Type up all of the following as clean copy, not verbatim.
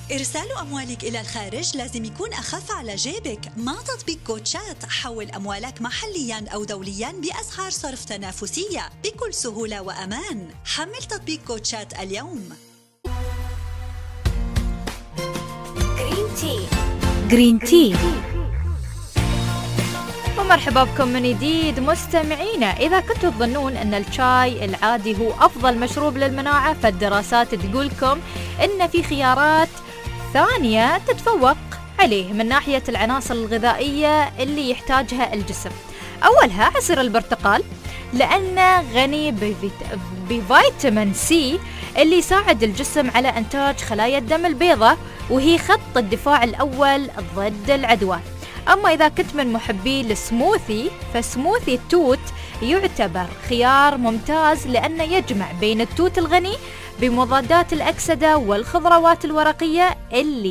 إرسال أموالك إلى الخارج لازم يكون أخف على جيبك. مع تطبيق كوتشات حول أموالك محلياً أو دولياً بأسعار صرف تنافسية بكل سهولة وأمان. حمل تطبيق كوتشات اليوم. جرين تي. ومرحبا بكم من جديد مستمعينا. إذا كنتوا تظنون أن الشاي العادي هو أفضل مشروب للمناعة، فالدراسات تقولكم أن في خيارات ثانية تتفوق عليه من ناحية العناصر الغذائية اللي يحتاجها الجسم. أولها عصير البرتقال، لأنه غني بفيتامين سي اللي يساعد الجسم على إنتاج خلايا الدم البيضاء، وهي خط الدفاع الأول ضد العدوى. أما إذا كنت من محبي السموثي، فسموثي التوت يعتبر خيار ممتاز، لأنه يجمع بين التوت الغني بمضادات الأكسدة والخضروات الورقية اللي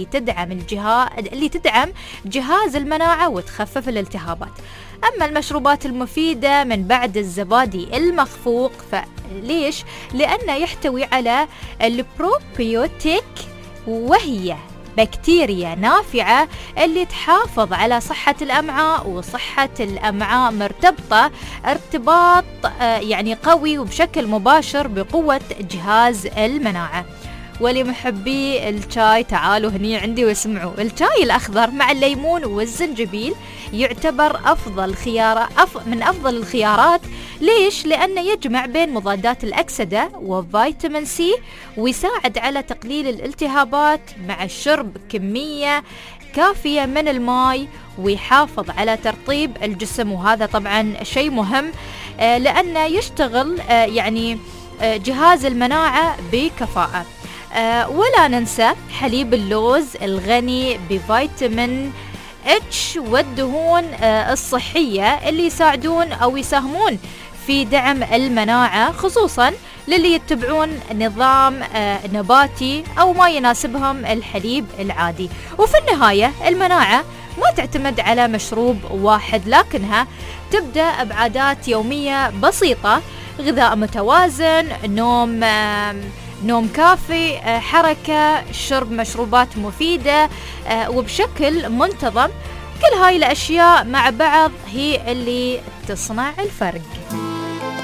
تدعم جهاز المناعة وتخفف الالتهابات. أما المشروبات المفيدة من بعد الزبادي المخفوق، فليش؟ لأنه يحتوي على البروبيوتيك، وهي بكتيريا نافعة اللي تحافظ على صحة الأمعاء، وصحة الأمعاء مرتبطة ارتباط قوي وبشكل مباشر بقوة جهاز المناعة. ولمحبي الشاي تعالوا هني عندي واسمعوا. الشاي الأخضر مع الليمون والزنجبيل يعتبر من أفضل الخيارات. ليش؟ لأنه يجمع بين مضادات الأكسدة وفيتامين سي، ويساعد على تقليل الالتهابات مع الشرب كمية كافية من الماء، ويحافظ على ترطيب الجسم. وهذا طبعا شيء مهم لأنه يشتغل جهاز المناعة بكفاءة. ولا ننسى حليب اللوز الغني بفيتامين اتش والدهون الصحية اللي يساعدون أو يساهمون في دعم المناعة، خصوصا للي يتبعون نظام نباتي أو ما يناسبهم الحليب العادي. وفي النهاية المناعة ما تعتمد على مشروب واحد، لكنها تبدأ بعادات يومية بسيطة: غذاء متوازن، نوم كافي، حركة، شرب مشروبات مفيدة وبشكل منتظم. كل هاي الأشياء مع بعض هي اللي تصنع الفرق.